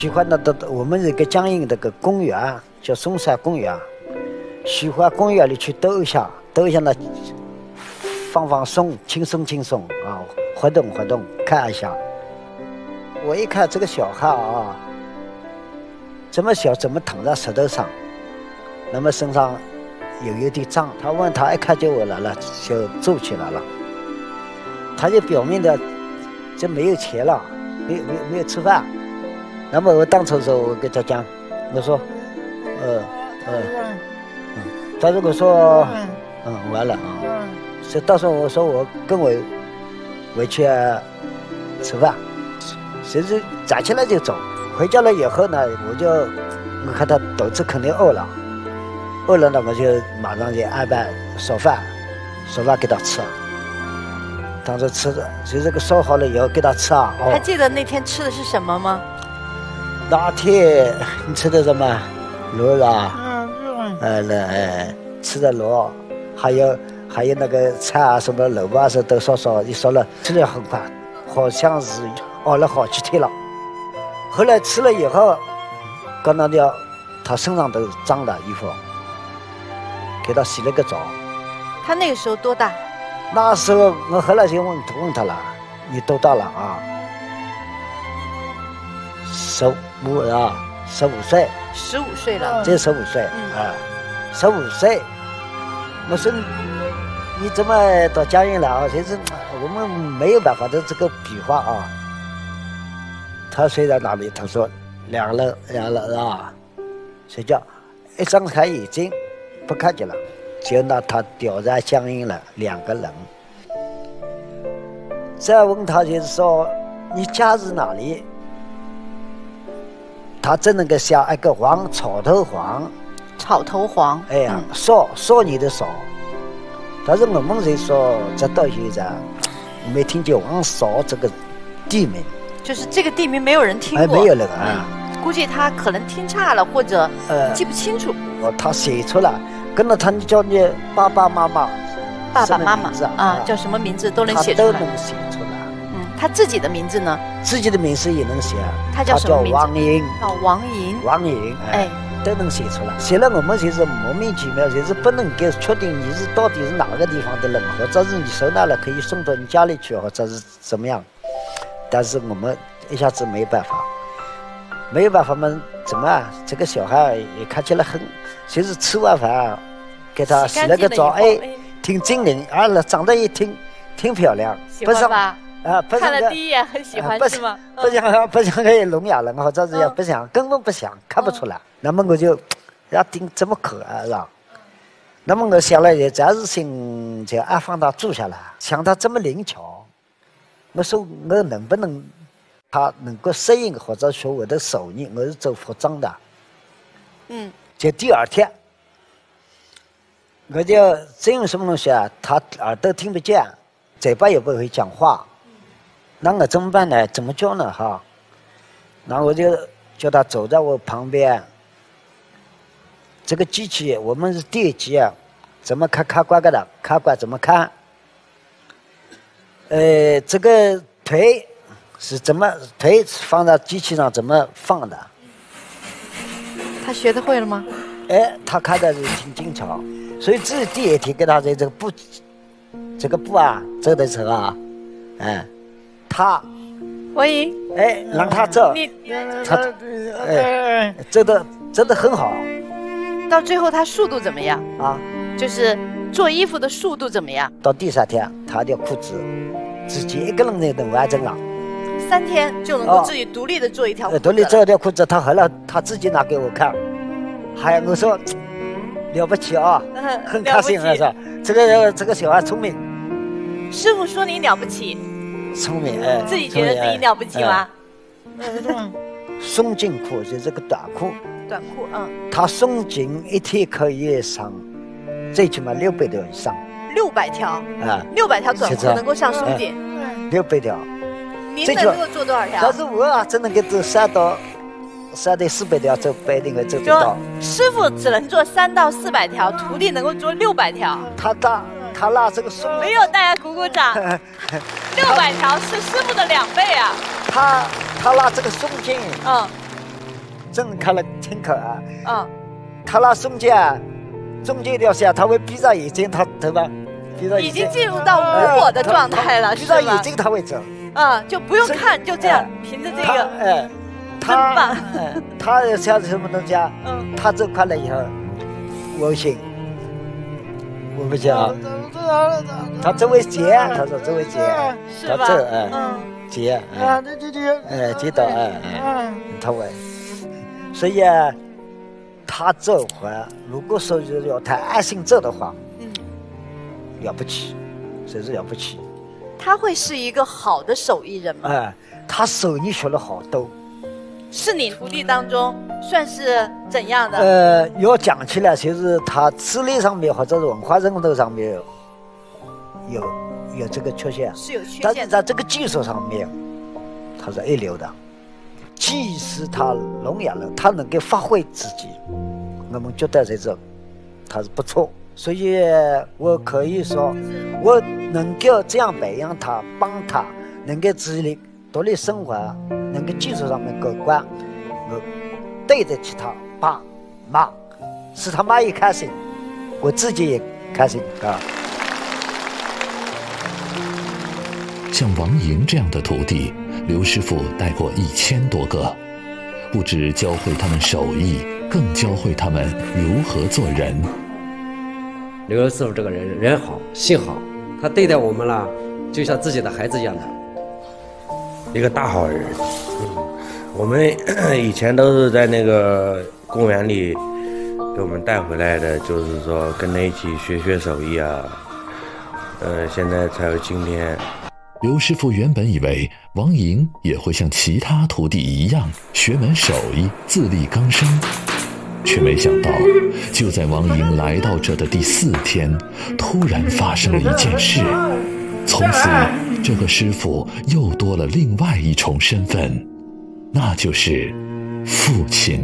喜欢的我们这个江阴这个公园叫嵩山公园，喜欢公园里去兜一下呢，放松，轻松啊，活动看一下。我一看这个小孩啊，这么小，怎么躺在石头上？那么身上有点脏，他问他一看见我来了，就皱起来了。他就表明的，这没有钱了，没有吃饭。那么我当初的时候，我跟他讲，我说，他如果说，完了啊，所以到时候我说我跟我回去吃饭，谁知站起来就走。回家了以后呢，我看他肚子肯定饿了呢，我就马上就安排烧饭给他吃。当时吃的，就这个烧好了以后给他吃啊。 还记得那天吃的是什么吗？ 那天你吃的什么？螺啊？吃的螺，还有那个菜啊，什么萝卜啊，都烧，一烧了，吃得很快，好像是熬了好几天了。后来吃了以后，刚刚掉，他身上都脏的衣服，给他洗了个澡。 他那个时候多大？ 那时候我后来就问他了，你多大了啊？15岁。 15岁了。 这15岁，15岁。我说你怎么到江阴来啊？其实我们没有办法的这个比划啊。他睡在哪里？他说两人啊，睡觉，一张开眼睛不看见了，就拿他吊在江阴了2个人。再问他就是说你家是哪里？他只能够像一个黄草头黄，哎呀，少你的少。但是我们人说直到现在没听见王少这个地名， 就是这个地名没有人听过， 没有人啊。 估计他可能听差了，或者记不清楚。 他写出来，跟着他叫你爸爸妈妈啊，叫什么名字都能写出来， 都能写出来。 他自己的名字呢？ 自己的名字也能写。 他叫什么名字？ 王莹，哎，都能写出来。写了我们就是莫名其妙，就是不能够确定你是到底是哪个地方的人，或者是你收到了可以送到你家里去，或者是怎么样。但是我们一下子没有办法嘛，怎么啊？这个小孩也看起来很，就是吃完饭给他洗了个澡，哎，挺精灵，长得也挺漂亮， 喜欢吧？看了第一眼很喜欢是吗？ 不像个聋哑人，或者是不想，根本不想，看不出来。那么我就要盯这么可爱是吧？那么我想了也暂时性就安放他住下来，像他这么灵巧，我说我能不能他能够适应，或者说我的手艺，我是做服装的。就第二天，我就这用什么东西啊？他耳朵听不见，嘴巴也不会讲话。那我怎么办呢？怎么教呢？哈，那我就叫他走在我旁边。这个机器我们是电机啊，怎么看关的？看关怎么看？这个腿是怎么腿放在机器上怎么放的？ 他学得会了吗？ 他看的是挺精巧，所以这第一天给他这个布啊，走的时候啊，他， 王莹， 让他走，他，走得很好。 到最后他速度怎么样啊？ 就是做衣服的速度怎么样？ 到第3天，他的裤子自己一个人能完成了。 3天就能够自己独立的做一条裤子。 独立做一条裤子，他后来他自己拿给我看，还我说了不起啊，很开心啊，说这个小孩聪明。 师傅说你了不起。 聪明， 自己觉得自己了不起吗？ 松紧裤就是个短裤，他松紧一天可以上，最起码600条以上。 600条，600条短裤能够上松紧 ，600条。 您能够做多少条？ 但是我啊，只能给做3到400条，就不一定会做得到。 师傅只能做3到400条，徒弟能够做600条。 他拿这个松， 没有，大家鼓鼓掌。600条是师傅的2倍啊！ 他拿这个松紧， 正看了听课啊。 嗯， 他那中间一条线，他会闭着眼睛，他对吧？闭着眼睛已经进入到无我的状态了，是吧？ 闭着眼睛他会走。 就不用看，就这样，凭着这个。 他像什么东西啊？他走快了以后，我行，我不行啊。他周围接，他说周围接，他走，接，接到，他会。所以啊，他走话，如果说要他安心走的话，了不起，真是了不起。 他会是一个好的手艺人吗？ 他手艺学了好多。 是你徒弟当中算是怎样的？ 要讲起来，就是他智力上面或者是文化认同上面有这个缺陷， 是有缺陷的。 但是在这个技术上面，他是一流的。即使他聋哑了，他能够发挥自己，我们觉得这种他是不错。所以我可以说，我能够这样培养他，帮他能够自立独立生活，能够技术上面过关，我对得起他爸妈，使他妈也开心，我自己也开心啊。 像王莹这样的徒弟，刘师傅带过1000多个，不只教会他们手艺，更教会他们如何做人。 刘师傅这个人好，心好，他对待我们啦，就像自己的孩子一样的， 一个大好人。我们以前都是在那个公园里给我们带回来的，就是说跟他一起学手艺啊。现在才有今天。 刘师傅原本以为王莹也会像其他徒弟一样学门手艺，自力更生，却没想到，就在王莹来到这的第4天，突然发生了一件事。从此，这个师傅又多了另外一重身份，那就是父亲。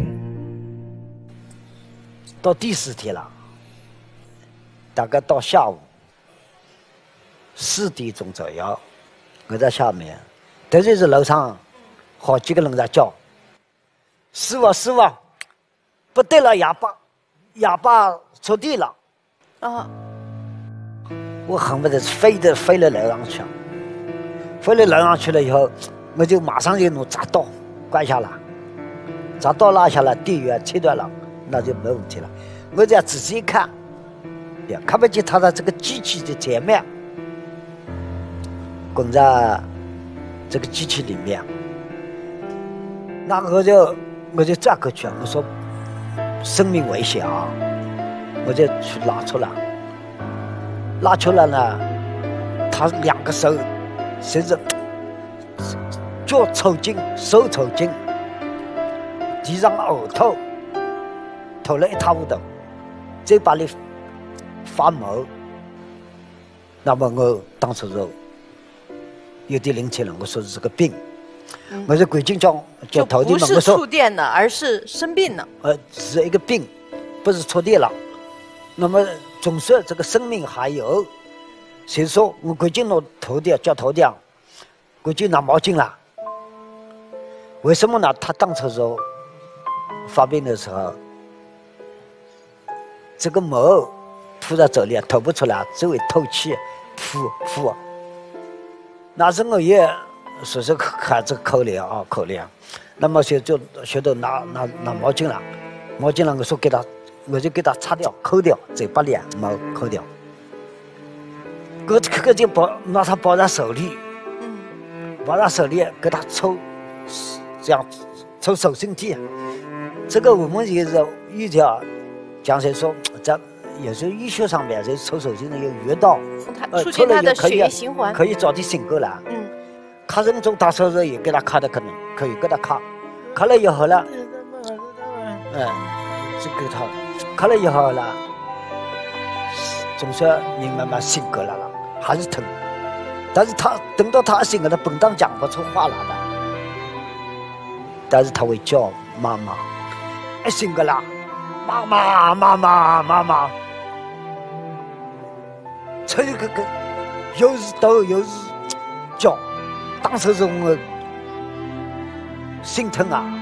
到第4天了，大概到下午4点钟左右，我在下面，特别是楼上好几个人在叫：“师傅，师傅，不对了，哑巴触地了。”我恨不得飞了楼上去，飞了楼上去了以后，我就马上就弄铡刀关下来，铡刀拉下来，电源切断了，那就没问题了。我这样仔细一看，也看不见他的这个机器的前面，滚在这个机器里面。那我就转过去，我说生命危险啊，我就去拉出来。拉出来呢，他2个手甚至脚抽筋，手抽筋，地上呕吐，吐了一塌糊涂，嘴巴里发毛。那么我当时就有点灵气了，我说是个病，我就赶紧叫徒弟们， 不是触电的，而是生病了。 是一个病，不是触电了。那么总算这个生命还有，所以说我赶紧拿徒弟叫徒弟，赶紧拿毛巾了。为什么呢？他当时时候发病的时候，这个毛铺在嘴里吐不出来，只会透气，呼。那时我也说是喊这个口令啊，口令。那么就学到拿毛巾了，我说给他。我就给他擦掉、抠掉嘴巴里毛，抠掉。我就拿他抱在手里，抱在手里给他抽，这样抽手身体。这个我们也是医家讲谁说，在有时候医学上面就是抽手心的有穴道， 促进他的血液循环， 可以早点醒过来。卡人中大手术也给他卡的可能可以给他卡了以后呢，就给他。看了以后呢，总算人慢慢醒过来了，还是疼。但是他等到他醒了，他本当讲不出话来的，但是他会叫妈妈。一醒过来，妈妈，这个又是抖又是叫，当时是我心疼啊。